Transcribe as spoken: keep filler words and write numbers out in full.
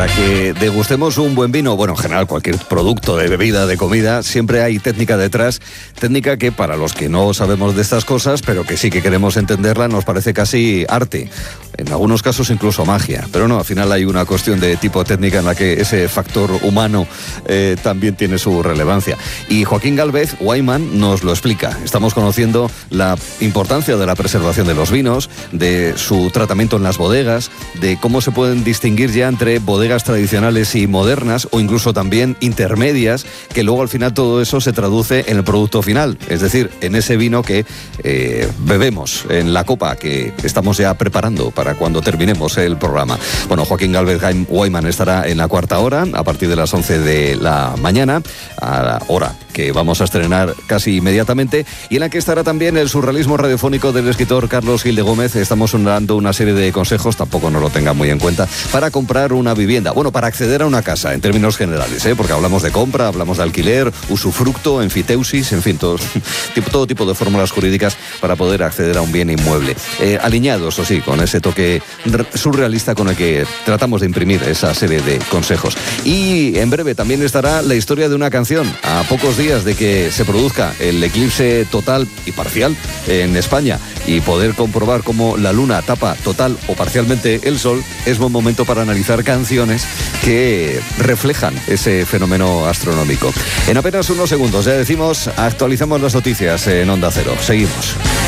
que degustemos un buen vino, bueno, en general cualquier producto de bebida, de comida, siempre hay técnica detrás, técnica que para los que no sabemos de estas cosas, pero que sí que queremos entenderla, nos parece casi arte, en algunos casos incluso magia, pero no, al final hay una cuestión de tipo técnica en la que ese factor humano eh, también tiene su relevancia. Y Joaquín Gálvez, Weinman, nos lo explica. Estamos conociendo la importancia de la preservación de los vinos, de su tratamiento en las bodegas, de cómo se pueden distinguir ya entre bodegas tradicionales y modernas, o incluso también intermedias, que luego al final todo eso se traduce en el producto final, es decir, en ese vino que eh, bebemos, en la copa que estamos ya preparando para cuando terminemos el programa. Bueno, Joaquín Gálvez Weinman estará en la cuarta hora, a partir de las once de la mañana, a la hora que vamos a estrenar casi inmediatamente, y en la que estará también el surrealismo radiofónico del escritor Carlos Gil de Gómez. Estamos dando una serie de consejos, tampoco nos lo tengan muy en cuenta, para comprar una vivienda, bueno, para acceder a una casa, en términos generales, ¿eh? Porque hablamos de compra, hablamos de alquiler, usufructo, enfiteusis, en fin, todo tipo, todo tipo de fórmulas jurídicas para poder acceder a un bien inmueble. Eh, alineados, o sí, con ese toque surrealista con el que tratamos de imprimir esa serie de consejos. Y en breve también estará la historia de una canción, a pocos días de que se produzca el eclipse total y parcial en España, y poder comprobar cómo la luna tapa total o parcialmente el sol, es buen momento para analizar canciones que reflejan ese fenómeno astronómico. En apenas unos segundos, ya decimos, actualizamos las noticias en Onda Cero. Seguimos.